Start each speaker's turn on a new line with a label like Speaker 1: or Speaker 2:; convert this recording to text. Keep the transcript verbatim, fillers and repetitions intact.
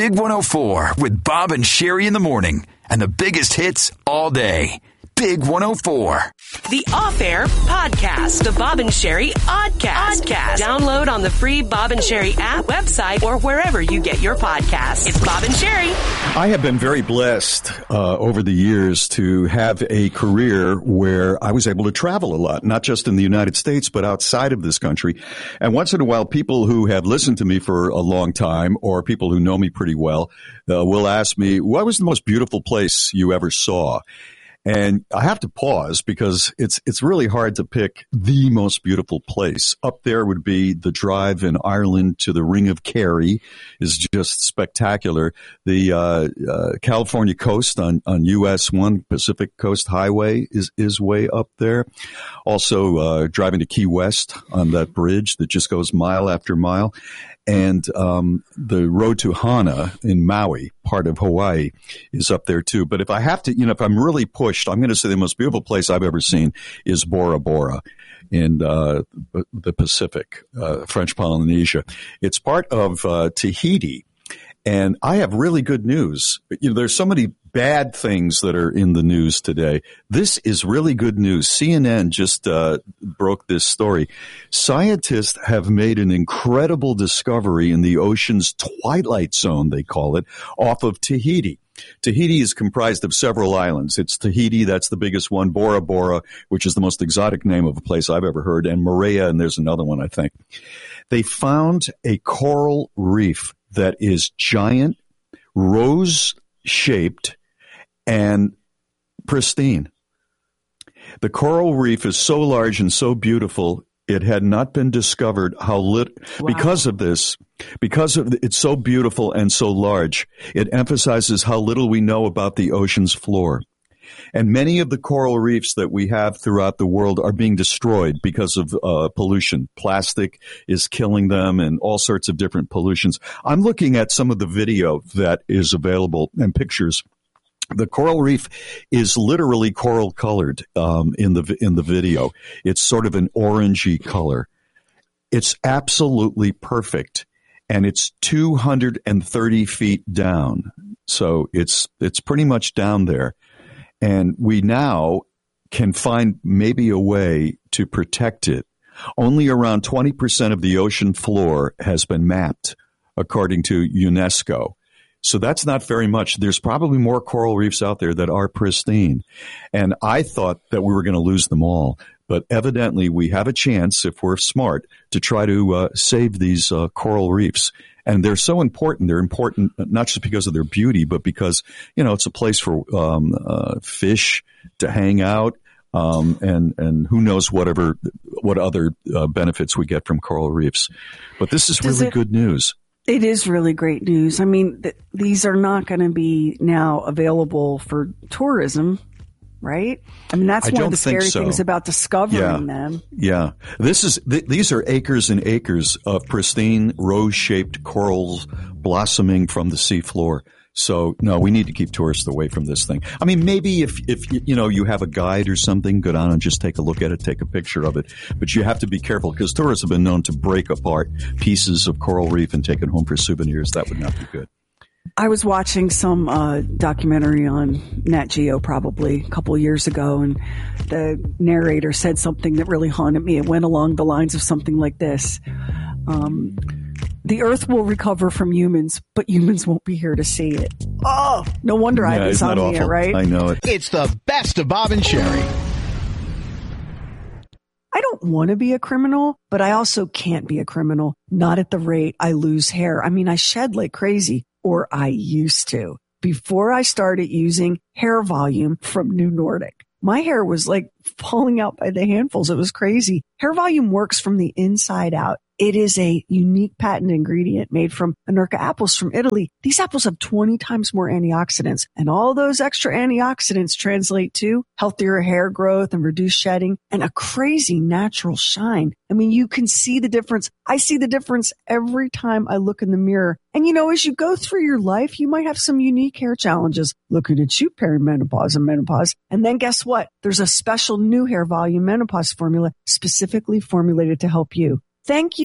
Speaker 1: Big one oh four with Bob and Sherry in the morning and the biggest hits all day. Big one oh four.
Speaker 2: The Off-Air Podcast, the Bob and Sherry Oddcast. Oddcast. Download on the free Bob and Sherry app, website, or wherever you get your podcasts. It's Bob and Sherry.
Speaker 3: I have been very blessed uh, over the years to have a career where I was able to travel a lot, not just in the United States, but outside of this country. And once in a while, people who have listened to me for a long time or people who know me pretty well uh, will ask me, what was the most beautiful place you ever saw? And I have to pause because it's it's really hard to pick the most beautiful place. Up there would be the drive in Ireland to the Ring of Kerry is just spectacular. The uh, uh, California coast on, on U S one, Pacific Coast Highway, is, is way up there. Also uh, driving to Key West on that bridge that just goes mile after mile. And um, the road to Hana in Maui, part of Hawaii, is up there too. But if I have to, you know, if I'm really pushed, I'm going to say the most beautiful place I've ever seen is Bora Bora in uh, the Pacific, uh, French Polynesia. It's part of uh, Tahiti. And I have really good news. You know, there's so many bad things that are in the news today. This is really good news. C N N just uh, broke this story. Scientists have made an incredible discovery in the ocean's twilight zone, they call it, off of Tahiti. Tahiti is comprised of several islands. It's Tahiti, that's the biggest one, Bora Bora, which is the most exotic name of a place I've ever heard, and Moorea, and there's another one, I think. They found a coral reef that is giant, rose-shaped, and pristine. The coral reef is so large and so beautiful, it had not been discovered how lit, wow. because of this, because of it's so beautiful and so large, it emphasizes how little we know about the ocean's floor. And many of the coral reefs that we have throughout the world are being destroyed because of uh, pollution. Plastic is killing them and all sorts of different pollutions. I'm looking at some of the video that is available and pictures. The coral reef is literally coral colored um, in the in the video. It's sort of an orangey color. It's absolutely perfect, and it's two hundred thirty feet down. So it's it's pretty much down there. And we now can find maybe a way to protect it. Only around twenty percent of the ocean floor has been mapped, according to UNESCO. So that's not very much. There's probably more coral reefs out there that are pristine. And I thought that we were going to lose them all. But evidently we have a chance, if we're smart, to try to uh, save these uh, coral reefs. And they're so important. They're important not just because of their beauty, but because, you know, it's a place for um, uh, fish to hang out, um, and and who knows whatever what other uh, benefits we get from coral reefs. But this is
Speaker 4: Does
Speaker 3: really
Speaker 4: it,
Speaker 3: good news.
Speaker 4: It is really great news. I mean, th- these are not going to be now available for tourism. Right? I mean, that's
Speaker 3: I
Speaker 4: one
Speaker 3: don't
Speaker 4: of the scary
Speaker 3: think so.
Speaker 4: things about discovering
Speaker 3: yeah.
Speaker 4: them.
Speaker 3: Yeah. This is, th- these are acres and acres of pristine rose-shaped corals blossoming from the seafloor. So, no, we need to keep tourists away from this thing. I mean, maybe if, if, you know, you have a guide or something, go down and just take a look at it, take a picture of it. But you have to be careful because tourists have been known to break apart pieces of coral reef and take it home for souvenirs. That would not be good.
Speaker 4: I was watching some uh, documentary on Nat Geo probably a couple of years ago, and the narrator said something that really haunted me. It went along the lines of something like this. Um, the Earth will recover from humans, but humans won't be here to see it. Oh, no wonder
Speaker 3: yeah,
Speaker 4: I was on
Speaker 3: awful?
Speaker 4: here, right?
Speaker 3: I know it.
Speaker 5: It's the best of Bob and Sherry.
Speaker 4: I don't want to be a criminal, but I also can't be a criminal. Not at the rate I lose hair. I mean, I shed like crazy. Or I used to, before I started using Hair Volume from New Nordic. My hair was like falling out by the handfuls. It was crazy. Hair Volume works from the inside out. It is a unique patent ingredient made from Anerca apples from Italy. These apples have twenty times more antioxidants, and all those extra antioxidants translate to healthier hair growth and reduced shedding and a crazy natural shine. I mean, you can see the difference. I see the difference every time I look in the mirror. And you know, as you go through your life, you might have some unique hair challenges. Looking at you, perimenopause and menopause. And then guess what? There's a special new Hair Volume menopause formula specifically formulated to help you. Thank you.